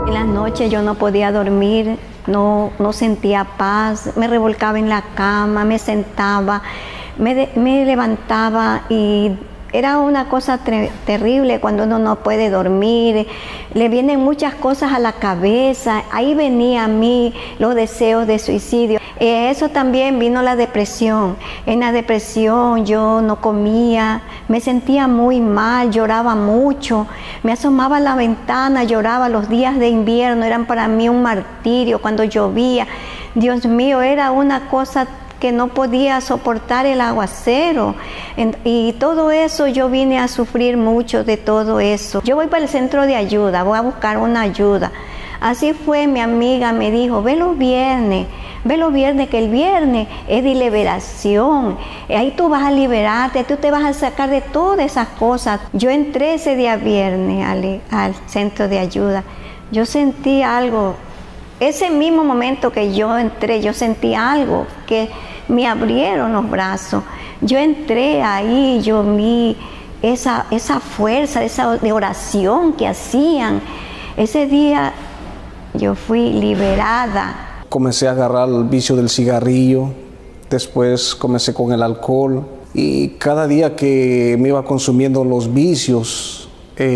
En las noches yo no podía dormir, no sentía paz, me revolcaba en la cama, me sentaba, me levantaba y era una cosa terrible cuando uno no puede dormir, le vienen muchas cosas a la cabeza, ahí venía a mí los deseos de suicidio. Eso también vino la depresión. En la depresión yo no comía, me sentía muy mal, lloraba mucho, me asomaba a la ventana, lloraba. Los días de invierno eran para mí un martirio cuando llovía. Dios mío, era una cosa que no podía soportar el aguacero, y todo eso yo vine a sufrir mucho de todo eso. Yo voy para el centro de ayuda, voy a buscar una ayuda. Así fue, mi amiga me dijo, ve los viernes, que el viernes es de liberación, ahí tú vas a liberarte, tú te vas a sacar de todas esas cosas. Yo entré ese día viernes al centro de ayuda, yo sentí algo. Ese mismo momento que yo entré, yo sentí algo, que me abrieron los brazos. Yo entré ahí, yo vi esa fuerza, de oración que hacían. Ese día yo fui liberada. Comencé a agarrar el vicio del cigarrillo, después comencé con el alcohol, y cada día que me iba consumiendo los vicios,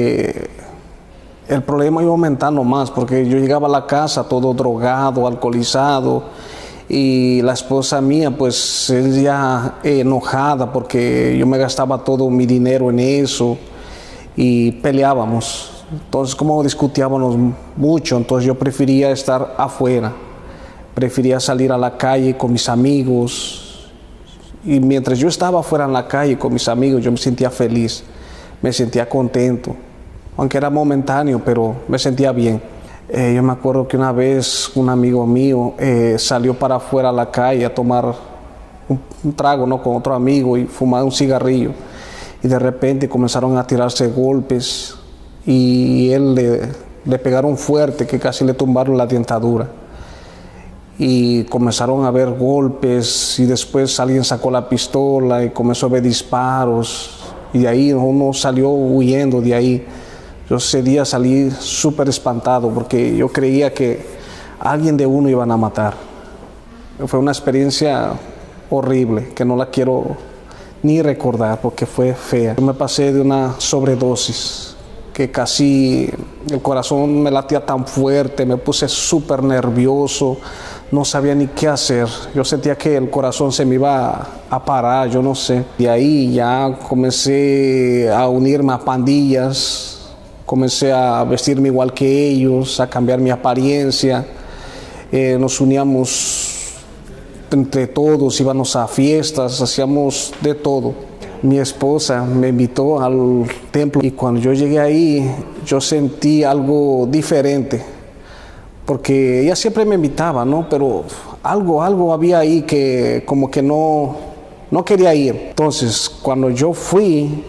el problema iba aumentando más, porque yo llegaba a la casa todo drogado, alcoholizado, y la esposa mía pues ella enojada porque yo me gastaba todo mi dinero en eso y peleábamos. Entonces, como discutíamos mucho, entonces yo prefería estar afuera, prefería salir a la calle con mis amigos, y mientras yo estaba afuera en la calle con mis amigos yo me sentía feliz, me sentía contento. Aunque era momentáneo, pero me sentía bien. Yo me acuerdo que una vez un amigo mío salió para afuera a la calle a tomar un trago, ¿no?, con otro amigo y fumar un cigarrillo. Y de repente comenzaron a tirarse golpes y él le pegaron fuerte, que casi le tumbaron la dentadura. Y comenzaron a haber golpes y después alguien sacó la pistola y comenzó a haber disparos. Y de ahí uno salió huyendo de ahí. Yo ese día salí súper espantado porque yo creía que a alguien de uno iban a matar. Fue una experiencia horrible que no la quiero ni recordar porque fue fea. Yo me pasé de una sobredosis que casi el corazón me latía tan fuerte, me puse súper nervioso, no sabía ni qué hacer. Yo sentía que el corazón se me iba a parar, yo no sé. De ahí ya comencé a unirme a pandillas. Comencé a vestirme igual que ellos, a cambiar mi apariencia. Nos uníamos entre todos, íbamos a fiestas, hacíamos de todo. Mi esposa me invitó al templo y cuando yo llegué ahí, yo sentí algo diferente. Porque ella siempre me invitaba, ¿no? Pero algo había ahí que como que no quería ir. Entonces, cuando yo fui,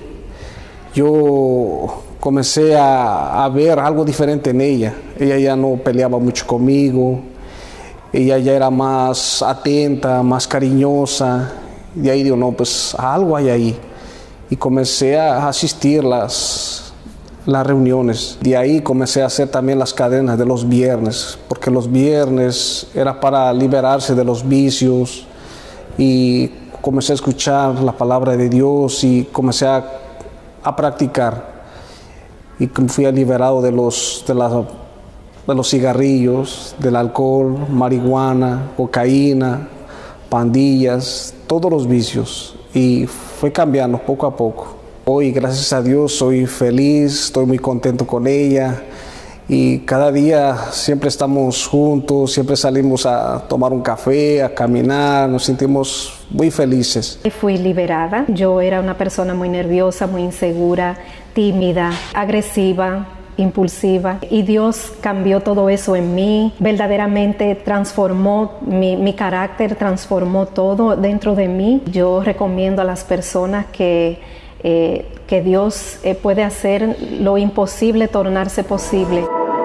yo comencé a ver algo diferente en ella. Ella ya no peleaba mucho conmigo, ella ya era más atenta, más cariñosa. Y ahí digo, no, pues algo hay ahí. Y comencé a asistir las reuniones. De ahí comencé a hacer también las cadenas de los viernes, porque los viernes era para liberarse de los vicios. Y comencé a escuchar la palabra de Dios y comencé a practicar. Y fui liberado de los cigarrillos, del alcohol, marihuana, cocaína, pandillas, todos los vicios. Y fue cambiando poco a poco. Hoy, gracias a Dios, soy feliz, estoy muy contento con ella. Y cada día siempre estamos juntos, siempre salimos a tomar un café, a caminar, nos sentimos muy felices. Fui liberada. Yo era una persona muy nerviosa, muy insegura, tímida, agresiva, impulsiva, y Dios cambió todo eso en mí, verdaderamente transformó mi carácter, transformó todo dentro de mí. Yo recomiendo a las personas que Dios puede hacer lo imposible, tornarse posible.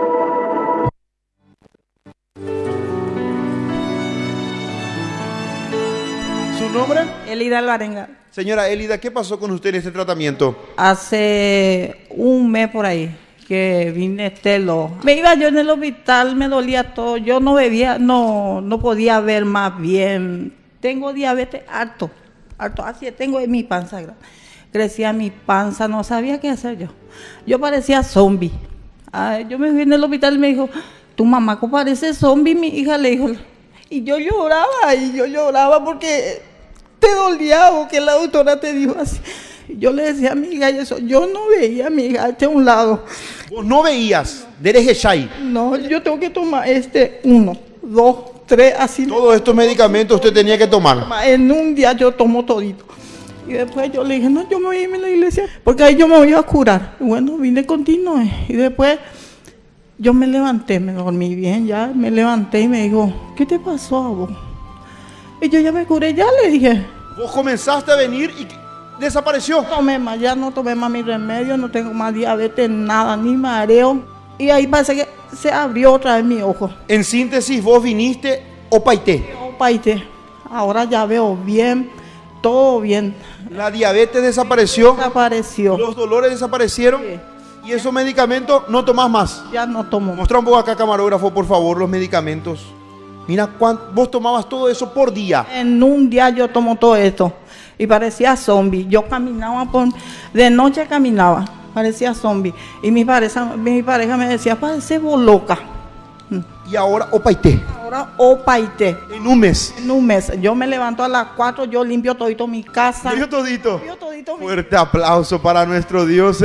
¿Su nombre? Elida Alvarenga. Señora Elida, ¿qué pasó con usted en este tratamiento? Hace un mes por ahí que vine Telo. Me iba yo en el hospital, me dolía todo, yo no bebía, no podía ver más bien. Tengo diabetes harto, así tengo en mi panza. Crecía mi panza, no sabía qué hacer yo. Yo parecía zombie. Yo me fui en el hospital y me dijo, tu mamá parece zombie, mi hija, le dijo. Y yo lloraba porque te dolía o que la doctora te dijo así. Yo le decía a mi hija eso, yo no veía a mi hija a un lado. ¿Vos no veías? ¿Derejeshai? No, yo tengo que tomar 1, 2, 3, así. Todos estos medicamentos usted tenía que tomar. En un día yo tomo todito. Y después yo le dije, no, yo me voy a ir a la iglesia, porque ahí yo me voy a curar. Y bueno, vine continuo. Y después yo me levanté, me dormí bien ya, me levanté y me dijo, ¿qué te pasó a vos? Y yo ya me curé, ya le dije. Vos comenzaste a venir y desapareció. Ya no tomé más mi remedio, no tengo más diabetes, nada, ni mareo. Y ahí parece que se abrió otra vez mi ojo. En síntesis, vos viniste opaité. Opaité. Ahora ya veo bien, todo bien. La diabetes desapareció. Desapareció. Los dolores desaparecieron. Sí. Y esos medicamentos no tomás más. Ya no tomo. Mostra un poco acá, camarógrafo, por favor, los medicamentos. Mira, vos tomabas todo eso por día. En un día yo tomo todo esto. Y parecía zombie. Yo caminaba de noche caminaba, parecía zombie. Y mi pareja me decía, parece vos loca. Y ahora opaité. Ahora opaité. En un mes. En un mes. Yo me levanto a las 4, yo limpio todito mi casa. ¿Limpio todito? Limpio todito. Fuerte aplauso para nuestro Dios,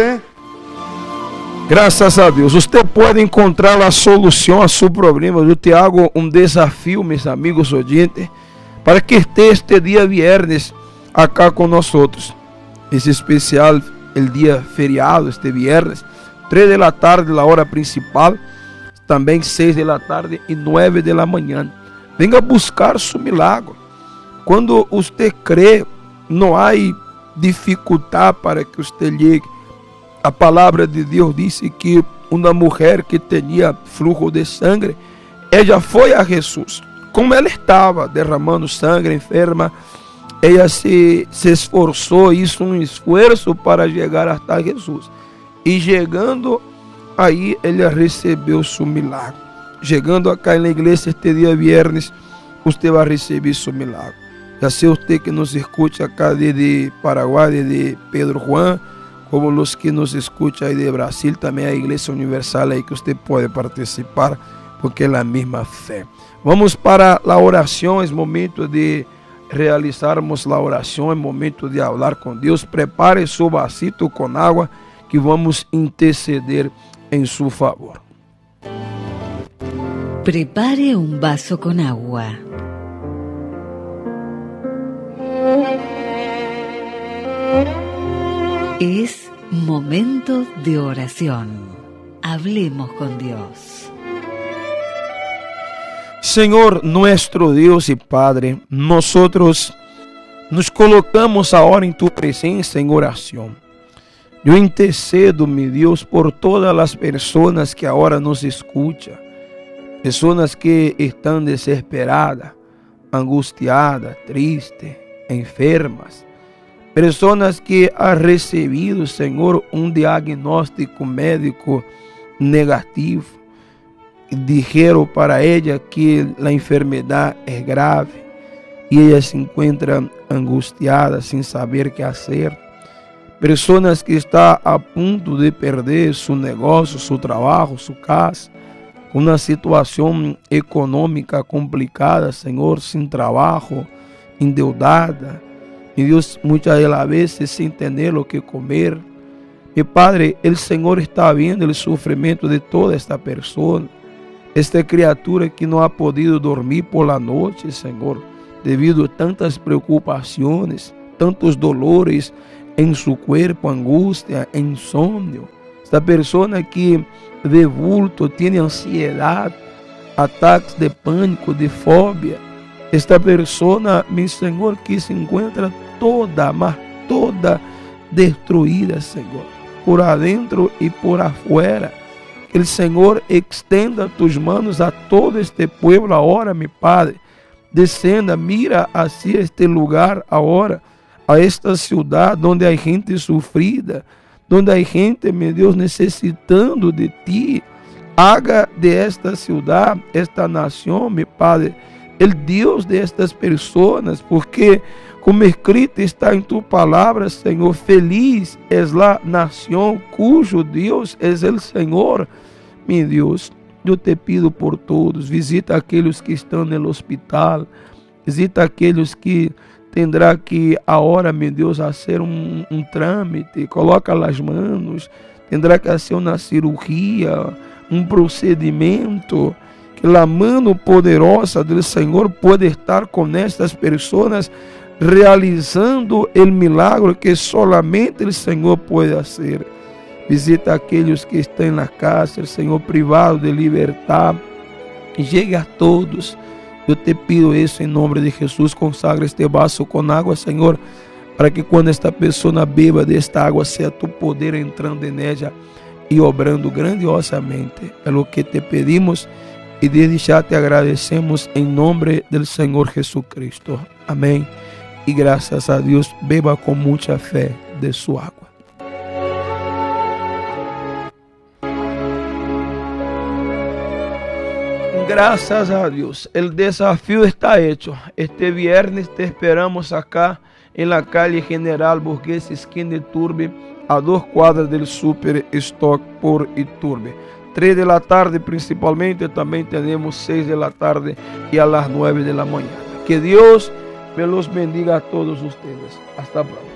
Graças a Deus, você pode encontrar a solução a seu problema. Eu te hago um desafio, meus amigos oyentes, para que esteja este dia viernes acá com nós outros. Esse especial, o dia feriado, este viernes, 3 de la tarde, a hora principal, também 6 de la tarde e 9 de la manhã. Venga buscar seu milagre. Quando você crê, não há dificuldade para que você llegue. A palavra de Deus disse que uma mulher que tinha fluxo de sangue, ela foi a Jesus. Como ela estava derramando sangue, enferma, ela se esforçou, hizo um esforço para chegar até Jesus. E chegando aí, ela recebeu seu milagre. Chegando acá na igreja este dia viernes, você vai receber seu milagre. Já sei você que nos escuta acá desde Paraguai, desde Pedro Juan, como os que nos escutam aí de Brasil, também a Igreja Universal aí que você pode participar, porque é a mesma fé. Vamos para a oração, é momento de realizarmos a oração, é momento de falar com Deus. Prepare seu vasito com água, que vamos interceder em seu favor. Prepare un vaso con agua. Es momento de oración. Hablemos con Dios. Senhor, nuestro Dios y Padre, nosotros nos colocamos ahora en tu presencia en oración. Yo intercedo, mi Dios, por todas las personas que ahora nos escuchan, personas que están desesperadas, angustiadas, tristes, enfermas, personas que han recibido, Señor, un diagnóstico médico negativo. Dijeron para ella que la enfermedad es grave y ella se encuentra angustiada sin saber qué hacer. Personas que están a punto de perder su negocio, su trabajo, su casa, una situación económica complicada, Señor, sin trabajo, endeudada. Mi Dios, muchas de las veces sin tener lo que comer. Mi Padre, el Señor está viendo el sufrimiento de toda esta persona. Esta criatura que no ha podido dormir por la noche, Señor, debido a tantas preocupaciones, tantos dolores en su cuerpo, angustia, insomnio. Esta persona que de bulto tiene ansiedad, ataques de pánico, de fobia. Esta persona, mi Señor, que se encuentra toda, mas toda destruida, Señor, por adentro y por afuera. Que el Señor extenda tus manos a todo este pueblo ahora, mi Padre. Descenda, mira hacia este lugar ahora, a esta ciudad donde hay gente sufrida, donde hay gente, mi Dios, necesitando de ti. Haga de esta ciudad, esta nación, mi Padre, el Dios de estas personas, porque como escrito está en tu palabra, Señor, feliz es la nación cuyo Dios es el Señor. Mi Dios, yo te pido por todos, visita a aquellos que están en el hospital, visita a aquellos que tendrá que ahora, mi Dios, hacer un trámite, coloca las manos, tendrá que hacer una cirugía, un procedimiento, que la mano poderosa del Señor puede estar con estas personas realizando el milagro que solamente el Señor puede hacer. Visita a aquellos que están en la cárcel, Señor, privados de libertad, y llegue a todos. Yo te pido eso en nombre de Jesús. Consagra este vaso con agua, Señor, para que cuando esta persona beba de esta agua, sea tu poder entrando en ella y obrando grandiosamente. Es lo que te pedimos y desde ya te agradecemos en nombre del Señor Jesucristo. Amén. Y gracias a Dios, beba con mucha fe de su agua. Gracias a Dios, el desafío está hecho. Este viernes te esperamos acá en la calle General Burgués, esquina de Iturbe, a 2 cuadras del Super Stock por Iturbe. 3 de la tarde principalmente, también tenemos 6 de la tarde y a las 9 de la mañana. Que Dios me los bendiga a todos ustedes. Hasta pronto.